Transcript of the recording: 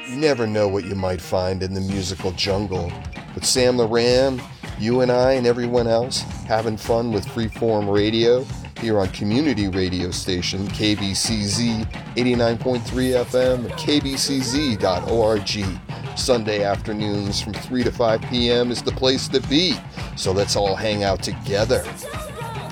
You never know what you might find in the musical jungle. With Sam the Ram, you and I and everyone else having fun with Freeform Radio here on community radio station KBCZ 89.3 FM, kbcz.org. Sunday afternoons from 3 to 5 p.m. is the place to be. So let's all hang out together.